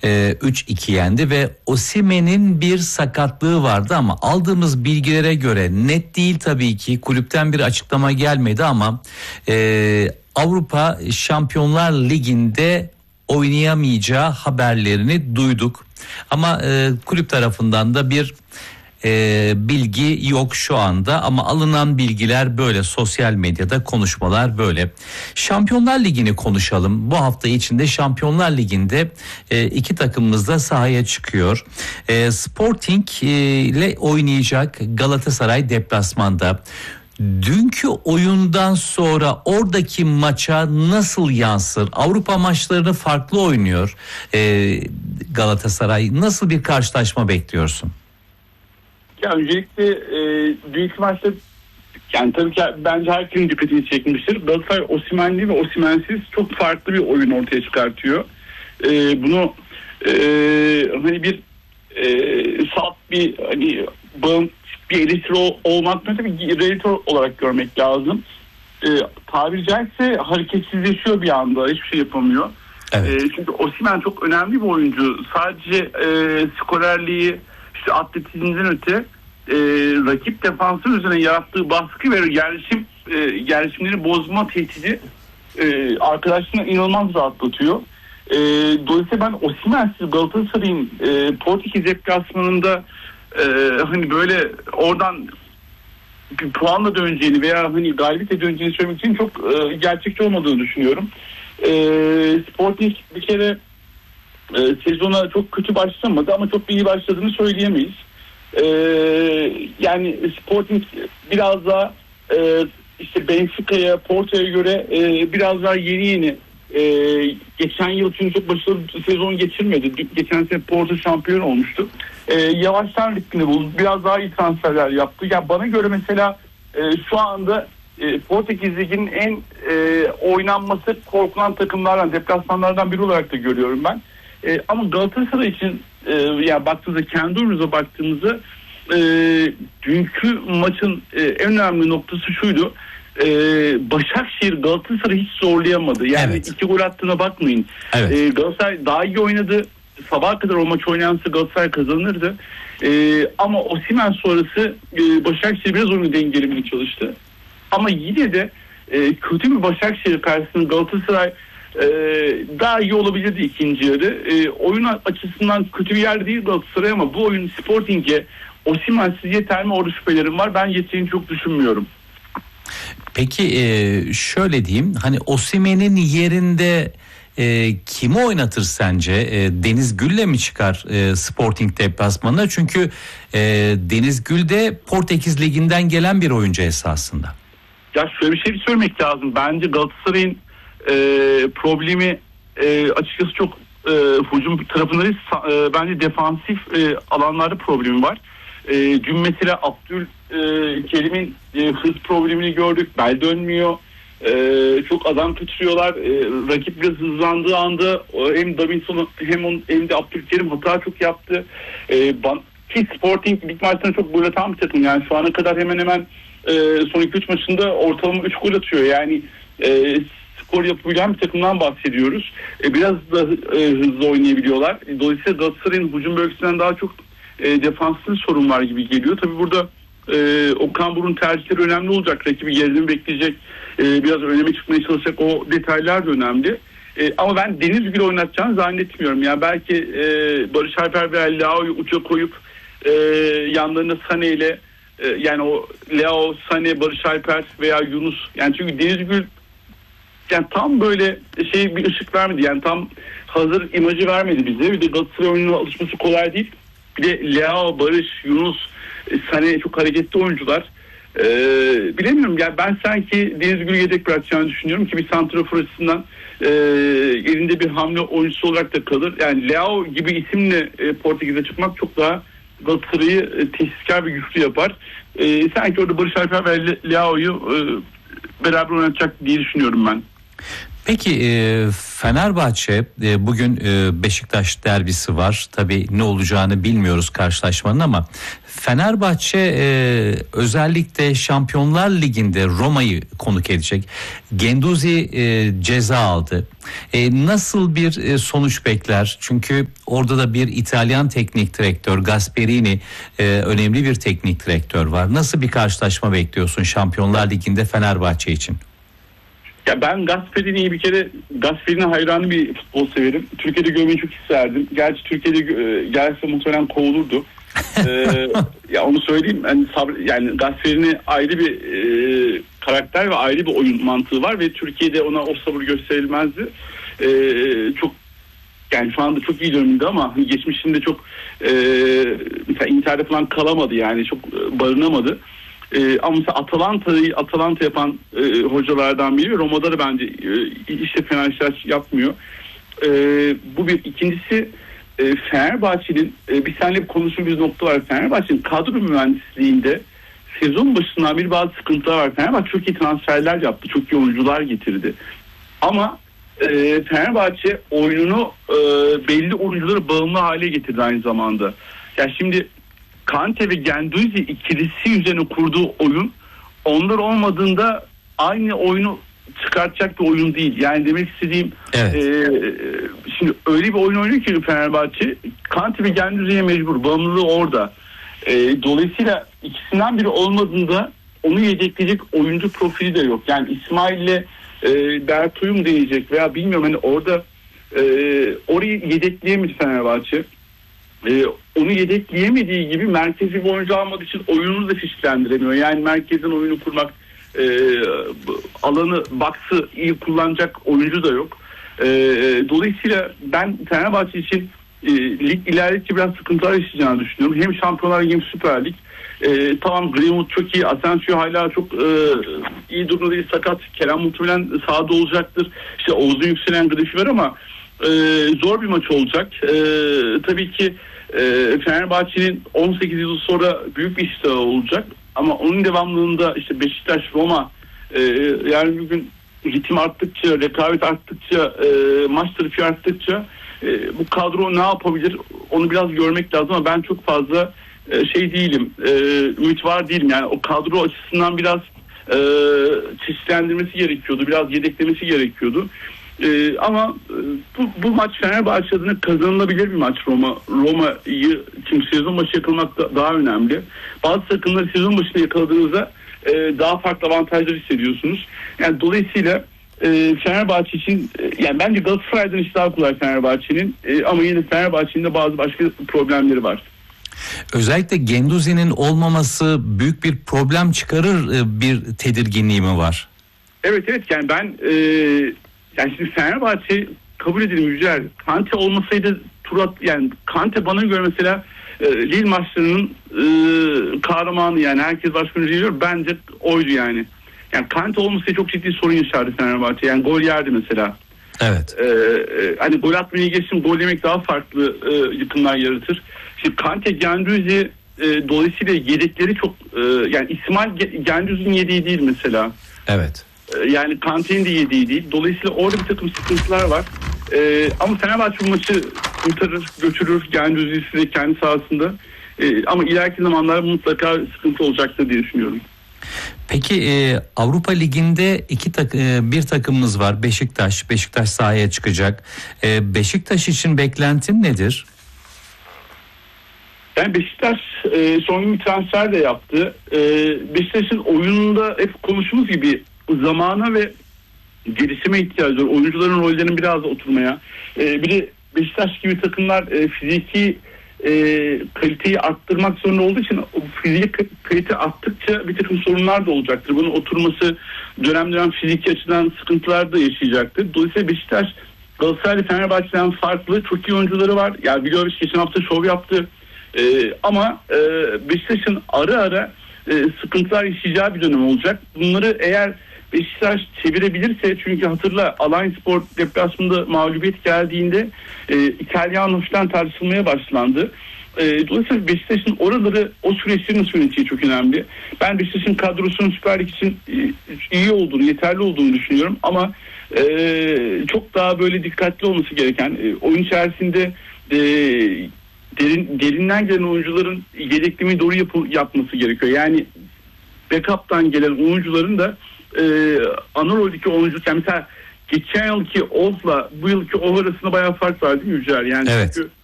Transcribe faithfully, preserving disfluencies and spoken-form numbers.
e, üç iki yendi ve Osimhen'in bir sakatlığı vardı ama aldığımız bilgilere göre net değil tabii ki, kulüpten bir açıklama gelmedi ama e, Avrupa Şampiyonlar Ligi'nde oynayamayacağı haberlerini duyduk. Ama e, kulüp tarafından da bir e, bilgi yok şu anda ama alınan bilgiler böyle, sosyal medyada konuşmalar böyle. Şampiyonlar Ligi'ni konuşalım. Bu hafta içinde Şampiyonlar Ligi'nde e, iki takımımız da sahaya çıkıyor. E, Sporting e, ile oynayacak Galatasaray deplasmanda. Dünkü oyundan sonra oradaki maça nasıl yansır? Avrupa maçlarını farklı oynuyor ee, Galatasaray. Nasıl bir karşılaşma bekliyorsun? Ya öncelikle e, dünkü maçta yani tabii ki bence herkesin dikkatini çekmiştir. Galatasaray Osimhen'li ve Osimhen'siz çok farklı bir oyun ortaya çıkartıyor. E, bunu e, hani bir e, salt bir hani bağım bir eleştiri olmakla tabii ki realite olarak görmek lazım. E, tabiri caizse hareketsizleşiyor bir anda. Hiçbir şey yapamıyor. Evet. E, çünkü Osimhen çok önemli bir oyuncu. Sadece e, skorerliği, işte atletizmden öte e, rakip defansın üzerine yarattığı baskı ve yerleşim, e, yerleşimleri bozma tehdidi e, arkadaşlarına inanılmaz rahatlatıyor. E, dolayısıyla ben Osimhen'siz Galatasaray'ın e, Portekiz deplasmanında Ee, hani böyle oradan bir puanla döneceğini veya hani galibiyetle döneceğini söylemek için çok e, gerçekçi olmadığını düşünüyorum. E, Sporting bir kere e, sezona çok kötü başlamadı ama çok iyi başladığını söyleyemeyiz. E, yani Sporting biraz daha e, işte Benfica'ya, Porto'ya göre e, biraz daha yeni yeni e, geçen yıl çünkü çok başarılı sezon geçirmedi. Geçen sene Porto şampiyon olmuştu. Ee, yavaştan ritmini buldu. Biraz daha iyi transferler yaptı. Yani bana göre mesela e, şu anda e, Portekiz Ligi'nin en e, oynanması korkulan takımlardan, deplasmanlardan biri olarak da görüyorum ben. E, ama Galatasaray için e, yani baktığımızda, kendi oyunumuza baktığımızda e, dünkü maçın e, en önemli noktası şuydu. E, Başakşehir Galatasaray'ı hiç zorlayamadı. Yani evet. iki gol attığına bakmayın. Evet. E, Galatasaray daha iyi oynadı. Sabaha kadar o maç oynansa Galatasaray kazanırdı. Ee, ama Osimhen sonrası e, Başakşehir biraz oyunu dengelemeye çalıştı. Ama yine de e, kötü bir Başakşehir karşısında Galatasaray e, daha iyi olabilirdi ikinci yarı. E, oyun açısından kötü bir yer değil Galatasaray ama bu oyun Sporting'e Osimhen'siz yeter mi? Orada şüphelerim var. Ben yeterini çok düşünmüyorum. Peki e, şöyle diyeyim, hani Osimhen'in yerinde E, kimi oynatır sence? E, Deniz Gül'le mi çıkar e, Sporting deplasmanına? Çünkü e, Deniz Gül de Portekiz Ligi'nden gelen bir oyuncu esasında. Ya şöyle bir şey söylemek lazım. Bence Galatasaray'ın e, problemi e, açıkçası çok e, hücum tarafında değil, e, bence defansif e, alanlarda problemi var. E, dün mesela Abdülkerim'in e, hız problemini gördük. Bel dönmüyor. Ee, çok adam kaçırıyorlar. Ee, rakip biraz hızlandığı anda hem Davinson hem, on, hem de Abdülkerim hata çok yaptı. Ee, ban, ki Sporting lig maçlarına çok gol atan bir takım. Yani şu ana kadar hemen hemen e, son iki üç maçında ortalama üç gol atıyor. Yani e, skor yapabilen bir takımdan bahsediyoruz. E, biraz da e, hızlı oynayabiliyorlar. E, dolayısıyla Galatasaray'ın hücum bölgesinden daha çok e, defanslı sorun var gibi geliyor. Tabii burada e, Okan Buruk'un tercihleri önemli olacak. Rakibi gerilimi bekleyecek. Ee, biraz öneme çıkmaya çalışacak, o detaylar da önemli. Ee, ama ben Deniz Gül'ü oynatacağını zannetmiyorum. Yani belki e, Barış Alper veya Leao'yu uça koyup e, yanlarına Sané ile e, yani o Leao, Sané, Barış Alper veya Yunus. Yani çünkü Deniz Gül yani tam böyle şey bir ışık vermedi. Yani tam hazır imajı vermedi bize. Bir de Galatasaray oyununa alışması kolay değil. Bir de Leao, Barış, Yunus, Sané çok hareketli oyuncular. Ee, bilemiyorum yani ben sanki Deniz Gül'ü yedek bırakacağını düşünüyorum ki bir santrafor açısından e, elinde bir hamle oyuncusu olarak da kalır. Yani Leao gibi isimle e, Portekiz'e çıkmak çok daha Galatasaray'ı e, tehditkar ve güçlü yapar. E, sanki orada Barış Alper ve Leao'yu e, beraber oynatacak diye düşünüyorum ben. Peki e, Fenerbahçe e, bugün e, Beşiktaş derbisi var. Tabii ne olacağını bilmiyoruz karşılaşmanın ama Fenerbahçe e, özellikle Şampiyonlar Ligi'nde Roma'yı konuk edecek. Guendouzi e, ceza aldı. E, nasıl bir e, sonuç bekler? Çünkü orada da bir İtalyan teknik direktör Gasperini e, önemli bir teknik direktör var. Nasıl bir karşılaşma bekliyorsun Şampiyonlar Ligi'nde Fenerbahçe için? Ya ben Gasperini'yi bir kere Gasperini hayranı bir futbol severim. Türkiye'de görmeyi çok isterdim. Gerçi Türkiye'de e, gelse muhtemelen kovulurdu. ee, ya onu söyleyeyim. Yani, sabr, yani Gasperini ayrı bir e, karakter ve ayrı bir oyun mantığı var ve Türkiye'de ona o sabır gösterilmezdi. Ee, çok yani şu anda çok iyi döneminde ama geçmişinde çok e, mesela Inter'de falan kalamadı, yani çok e, barınamadı. Ee, ama mesela Atalanta'yı Atalanta yapan e, hocalardan biri. Roma'da da bence e, işte fena işler yapmıyor. E, bu bir. İkincisi e, Fenerbahçe'nin e, bir seninle konuştuğumuz nokta var. Fenerbahçe'nin kadro mühendisliğinde sezon başından bir bazı sıkıntılar var. Fenerbahçe çok iyi transferler yaptı. Çok iyi oyuncular getirdi. Ama e, Fenerbahçe oyununu e, belli oyuncuları bağımlı hale getirdi aynı zamanda. Ya şimdi Kante ve Guendouzi ikilisi üzerine kurduğu oyun, onlar olmadığında aynı oyunu çıkartacak bir oyun değil. Yani demek istediğim, evet. e, şimdi öyle bir oyun oynuyor ki Fenerbahçe, Kante ve Guendouzi'ye mecbur. Bağımlılığı orada. E, dolayısıyla ikisinden biri olmadığında onu yedekleyecek oyuncu profili de yok. Yani İsmail'le e, Berto'yu mu deneyecek veya bilmiyorum, hani orada e, orayı yedekleyemedi Fenerbahçe. Ee, onu yedekleyemediği gibi merkezi bir oyuncu almadığı için oyununu da fişlendiremiyor. Yani merkezden oyunu kurmak, e, alanı, box'ı iyi kullanacak oyuncu da yok. E, dolayısıyla ben Fenerbahçe için e, lig ilerledikçe biraz sıkıntılar yaşayacağını düşünüyorum. Hem Şampiyonlar Ligi hem Süper Lig. E, tamam, Greenwood çok iyi, Asensio hala çok e, iyi durumda değil, sakat. Kerem muhtemelen sahada olacaktır. İşte Oğuz'un yükselen grafiği var ama e, zor bir maç olacak. E, tabii ki E, Fenerbahçe'nin on sekiz yıl sonra büyük bir iştahı olacak ama onun devamlılığında işte Beşiktaş, Roma, e, yani bugün ritim arttıkça, rekabet arttıkça, e, maç trafiği arttıkça e, bu kadro ne yapabilir onu biraz görmek lazım ama ben çok fazla e, şey değilim, e, ümit var değilim. Yani o kadro açısından biraz e, çeşitlendirmesi gerekiyordu, biraz yedeklemesi gerekiyordu. Ee, ama bu, bu maç Fenerbahçe adına kazanılabilir bir maç. Roma Roma'yı çünkü sezon başı yakalamak da, daha önemli. Bazı takımları sezon başında yakaladığınızda e, daha farklı avantajlar hissediyorsunuz. Yani dolayısıyla e, Fenerbahçe için e, yani bence Galatasaray'dan iş daha kolay Fenerbahçe'nin e, ama yine Fenerbahçe'nin de bazı başka problemleri var. Özellikle Guendouzi'nin olmaması büyük bir problem çıkarır, e, bir tedirginliği mi var? Evet evet yani ben e, Yani şimdi Fenerbahçe, kabul edelim Yücel, Kante olmasaydı Turat, yani Kante bana göre mesela e, Lille maçlarının e, kahramanı, yani herkes başka bir şey diyor, bence oydu yani. Yani Kante olmasaydı çok ciddi sorun yaşardı Fenerbahçe. Yani gol yerdi mesela. Evet. E, e, hani gol atmayı geçsin, gol yemek daha farklı e, yıkımlar yaratır. Şimdi Kante, Guendouzi e, dolayısıyla yedekleri çok e, yani İsmail Guendouzi'nin yediği değil mesela. Evet. Yani Kante'nin de yediği değil. Dolayısıyla orada bir takım sıkıntılar var. Ee, ama Fenerbahçe bu maçı kurtarır, götürür. Guendouzi'si de kendi sahasında. Ee, ama ileriki zamanlarda mutlaka sıkıntı olacaktır diye düşünüyorum. Peki e, Avrupa Ligi'nde iki tak, e, bir takımımız var. Beşiktaş. Beşiktaş sahaya çıkacak. E, Beşiktaş için beklentin nedir? Yani Beşiktaş e, son gün bir transfer de yaptı. E, Beşiktaş'ın oyununda hep konuştuğumuz gibi zamana ve gelişime ihtiyacı var. Oyuncuların rollerinin biraz da oturmaya. Ee, bir de Beşiktaş gibi takımlar e, fiziki e, kaliteyi arttırmak zorunda olduğu için o fiziki kalite arttıkça bir takım sorunlar da olacaktır. Bunun oturması dönem dönem fiziki açıdan sıkıntılar da yaşayacaktır. Dolayısıyla Beşiktaş Galatasaray Fenerbahçe'den farklı çok iyi oyuncuları var. Yani biliyoruz, geçen hafta şov yaptı. E, ama e, Beşiktaş'ın ara ara e, sıkıntılar yaşayacağı bir dönem olacak. Bunları eğer Beşiktaş çevirebilirse, çünkü hatırla Alanyaspor deplasmanda mağlubiyet geldiğinde e, İtalyanos'tan tartışılmaya başlandı. E, dolayısıyla Beşiktaş'ın oraları, o süreçleri nasıl yöneteceği çok önemli. Ben Beşiktaş'ın kadrosunun Süper Lig için e, iyi olduğunu, yeterli olduğunu düşünüyorum ama Ee, çok daha böyle dikkatli olması gereken, e, oyun içerisinde e, derin derinden gelen oyuncuların yedeklemeyi doğru yapı, yapması gerekiyor. Yani backup'tan gelen oyuncuların da e, ana roldeki oyuncu, yani mesela geçen yılki Oz'la bu yılki Oz arasında bayağı fark var değil mi Yücel? Yani Evet. çünkü